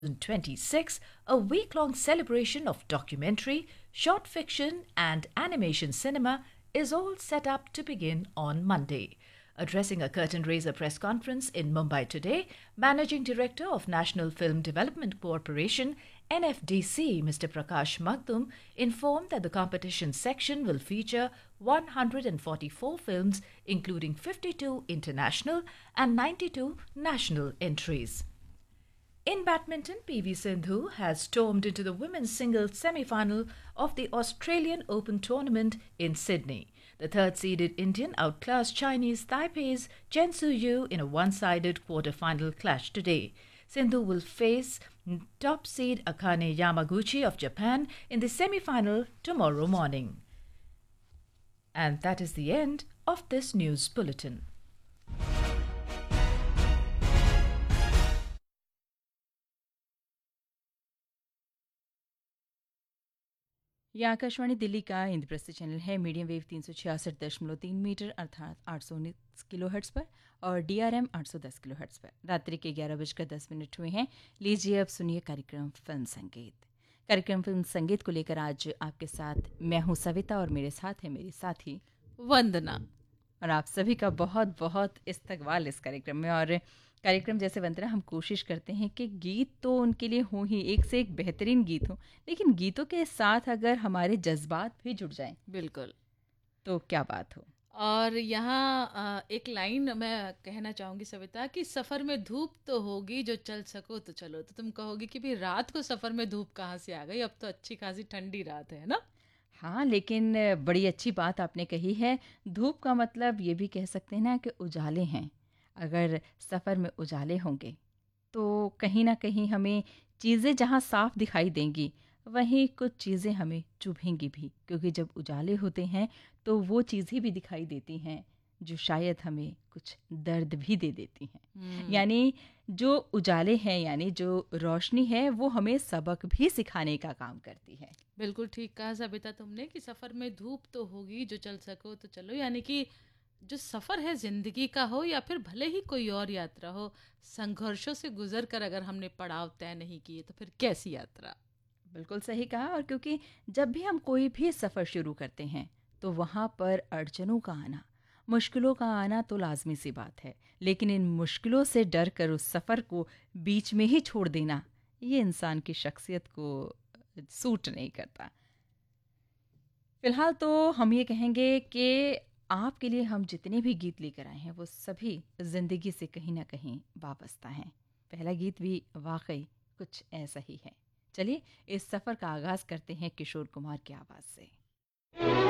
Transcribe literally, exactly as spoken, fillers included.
twenty-six, a week-long celebration of documentary, short fiction and animation cinema is all set up to begin on Monday. Addressing a curtain raiser press conference in Mumbai today, Managing Director of National Film Development Corporation, N F D C, Mister Prakash Magdum, informed that the competition section will feature one hundred forty-four films, including fifty-two international and ninety-two national entries. In badminton, P V Sindhu has stormed into the women's singles semi-final of the Australian Open tournament in Sydney. The third-seeded Indian outclassed Chinese Taipei's Chen Su-yu in a one-sided quarter-final clash today. Sindhu will face top seed Akane Yamaguchi of Japan in the semi-final tomorrow morning. And that is the end of this news bulletin. यह आकाशवाणी दिल्ली का Indraprastha channel है। Medium wave तीन सौ छियासठ दशमलव तीन metre अर्थात आठ सौ उन्नीस किलो हर्ट्स पर और डी आर एम आठ सौ दस किलो हर्ट्स पर। रात्रि के ग्यारह बजकर दस मिनट हुए हैं। लीजिए अब सुनिए कार्यक्रम फिल्म संगीत। कार्यक्रम फिल्म संगीत को लेकर आज आपके साथ मैं हूँ सविता और मेरे साथ है मेरी साथी वंदना। और आप सभी का बहुत बहुत इस्तकबाल इस कार्यक्रम में। और कार्यक्रम जैसे वंदना हम कोशिश करते हैं कि गीत तो उनके लिए हों ही, एक से एक बेहतरीन गीत हो, लेकिन गीतों के साथ अगर हमारे जज्बात भी जुड़ जाएं बिल्कुल, तो क्या बात हो। और यहाँ एक लाइन मैं कहना चाहूँगी सविता कि सफ़र में धूप तो होगी, जो चल सको तो चलो। तो तुम कहोगी कि भी रात को सफ़र में धूप कहाँ से आ गई, अब तो अच्छी खासी ठंडी रात है ना। हाँ, लेकिन बड़ी अच्छी बात आपने कही है। धूप का मतलब ये भी कह सकते हैं ना कि उजाले हैं। अगर सफ़र में उजाले होंगे तो कहीं ना कहीं हमें चीज़ें जहाँ साफ दिखाई देंगी वहीं कुछ चीज़ें हमें चुभेंगी भी, क्योंकि जब उजाले होते हैं तो वो चीज़ें भी दिखाई देती हैं जो शायद हमें कुछ दर्द भी दे देती हैं। यानी जो उजाले हैं, यानी जो रोशनी है, वो हमें सबक भी सिखाने का काम करती है। बिल्कुल ठीक कहा सबिता तुमने कि सफ़र में धूप तो होगी, जो चल सको तो चलो। यानी कि जो सफ़र है ज़िंदगी का हो या फिर भले ही कोई और यात्रा हो, संघर्षों से गुजर कर अगर हमने पड़ाव तय नहीं किए तो फिर कैसी यात्रा। बिल्कुल सही कहा। और क्योंकि जब भी हम कोई भी सफ़र शुरू करते हैं तो वहाँ पर अड़चनों का आना, मुश्किलों का आना तो लाजमी सी बात है, लेकिन इन मुश्किलों से डर कर उस सफ़र को बीच में ही छोड़ देना, ये इंसान की शख्सियत को सूट नहीं करता। फ़िलहाल तो हम ये कहेंगे कि आपके लिए हम जितने भी गीत लेकर आए हैं वो सभी ज़िंदगी से कहीं ना कहीं वाबस्ता हैं। पहला गीत भी वाकई कुछ ऐसा ही है। चलिए इस सफ़र का आगाज़ करते हैं किशोर कुमार की आवाज़ से।